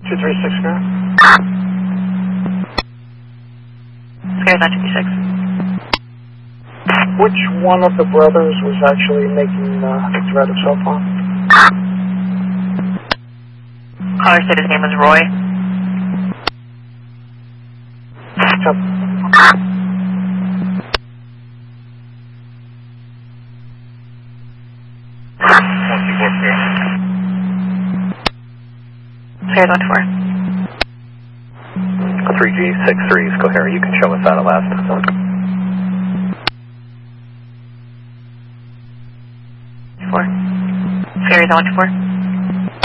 236, go. Sky 956. Which one of the brothers was actually making the threat of cell phone? Caller said his name was Roy. Yep. Sky 124. 3G63 is coherent. You can show us that at last. Sky 124.